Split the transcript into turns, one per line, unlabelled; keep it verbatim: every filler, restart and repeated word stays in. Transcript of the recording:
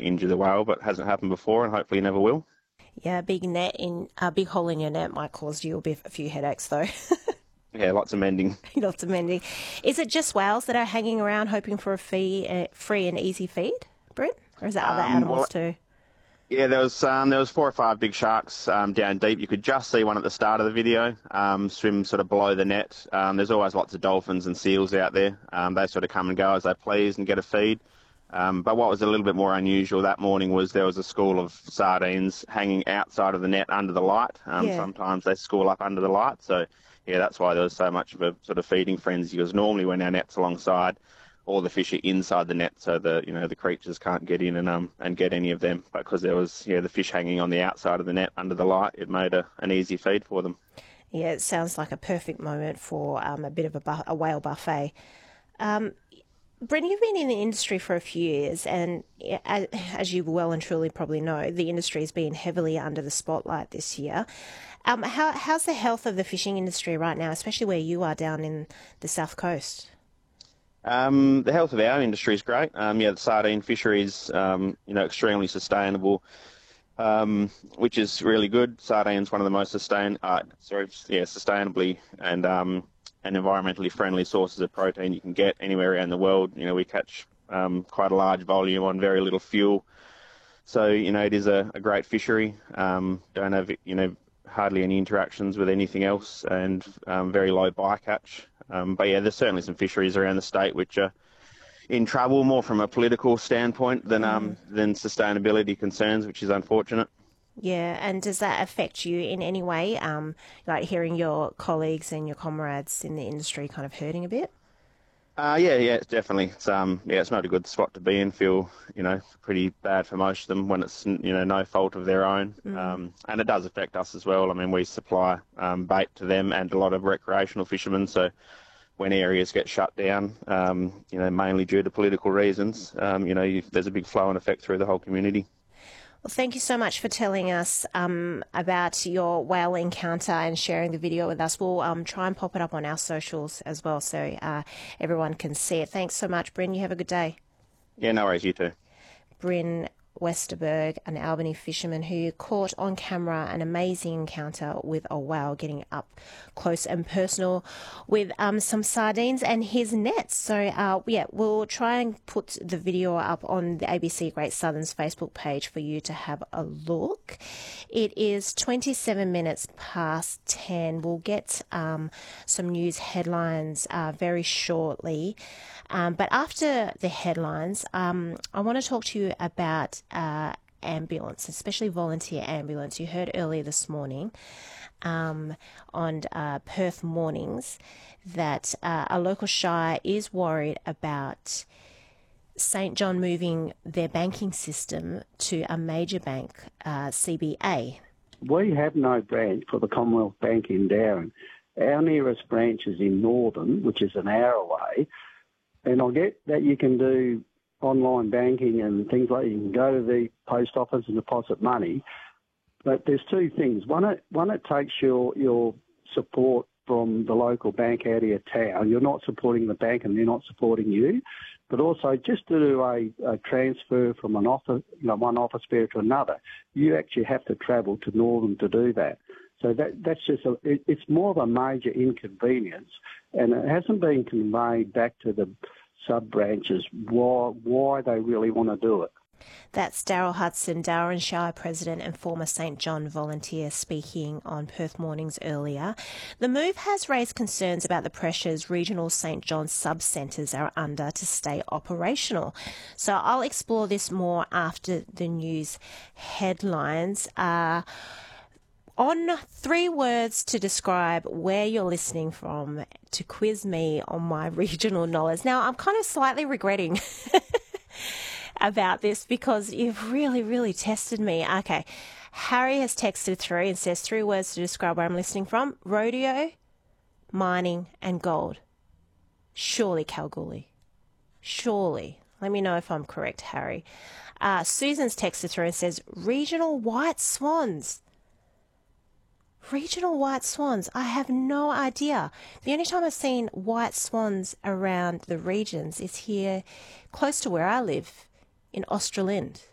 injure the whale, but hasn't happened before and hopefully never will.
Yeah, a big net in a big hole in your net might cause you a bit a few headaches though.
Yeah, lots of mending.
Lots of mending. Is it just whales that are hanging around hoping for a fee, uh, free and easy feed, Brent? Or is there other
Um,
animals
well,
too?
Yeah, there was um, there was four or five big sharks um, down deep. You could just see one at the start of the video um, swim sort of below the net. Um, there's always lots of dolphins and seals out there. Um, they sort of come and go as they please and get a feed. Um, but what was a little bit more unusual that morning was there was a school of sardines hanging outside of the net under the light. Um,
Yeah.
Sometimes they school up under the light. So, yeah, that's why there was so much of a sort of feeding frenzy, because normally when our net's alongside, all the fish are inside the net, so the you know the creatures can't get in and um and get any of them. But because there was yeah the fish hanging on the outside of the net under the light, it made a, an easy feed for them.
Yeah, it sounds like a perfect moment for um, a bit of a, bu- a whale buffet. Um, Brent, you've been in the industry for a few years, and as, as you well and truly probably know, the industry has been heavily under the spotlight this year. Um, how, how's the health of the fishing industry right now, especially where you are down in the South Coast?
Um, the health of our industry is great. Um, yeah, the sardine fishery is um, you know extremely sustainable, um, which is really good. Sardine is one of the most sustain, uh, sorry, yeah, sustainably and um, and environmentally friendly sources of protein you can get anywhere around the world. You know, we catch um, quite a large volume on very little fuel, so you know it is a, a great fishery. Um, don't have you know hardly any interactions with anything else, and um, very low bycatch. Um, but yeah, there's certainly some fisheries around the state which are in trouble more from a political standpoint than um, than sustainability concerns, which is unfortunate.
Yeah, and does that affect you in any way, um, like hearing your colleagues and your comrades in the industry kind of hurting a bit?
Uh, yeah, yeah, it's definitely. It's um, yeah, it's not a good spot to be in. Feel you know pretty bad for most of them when it's you know no fault of their own, um, and it does affect us as well. I mean, we supply um, bait to them and a lot of recreational fishermen, so when areas get shut down, um, you know, mainly due to political reasons, um, you know, you, there's a big flow-on effect through the whole community.
Well, thank you so much for telling us um, about your whale encounter and sharing the video with us. We'll um, try and pop it up on our socials as well so uh, everyone can see it. Thanks so much, Bryn. You have a good day.
Yeah, no worries, you too.
Bryn Westerberg, an Albany fisherman who caught on camera an amazing encounter with a whale, getting up close and personal with um, some sardines and his nets. So, uh, yeah, we'll try and put the video up on the A B C Great Southern's Facebook page for you to have a look. It is twenty-seven minutes past ten. We'll get um, some news headlines uh, very shortly. Um, but after the headlines, um, I want to talk to you about uh, ambulance, especially volunteer ambulance. You heard earlier this morning um, on uh, Perth Mornings that uh, a local shire is worried about Saint John moving their banking system to a major bank, uh, C B A.
We have no branch for the Commonwealth Bank in Darren. Our nearest branch is in Northern, which is an hour away. And I get that you can do online banking and things like you can go to the post office and deposit money. But there's two things. One, it, one, it takes your, your support from the local bank out of your town. You're not supporting the bank and they're not supporting you. But also just to do a, a transfer from an office, you know, one office bearer to another, you actually have to travel to Northern to do that. So that that's just a, it, it's more of a major inconvenience, and it hasn't been conveyed back to the sub branches why why they really want to do it.
That's Daryl Hudson, Darren Shire President and former Saint John volunteer, speaking on Perth Mornings earlier. The move has raised concerns about the pressures regional Saint John sub-centres are under to stay operational. So I'll explore this more after the news headlines. Uh, On three words to describe where you're listening from to quiz me on my regional knowledge. Now, I'm kind of slightly regretting about this because you've really, really tested me. Okay, Harry has texted through and says three words to describe where I'm listening from: rodeo, mining and gold. Surely Kalgoorlie. Surely. Let me know if I'm correct, Harry. Uh, Susan's texted through and says regional white swans. Regional white swans. I have no idea. The only time I've seen white swans around the regions is here close to where I live in Australind.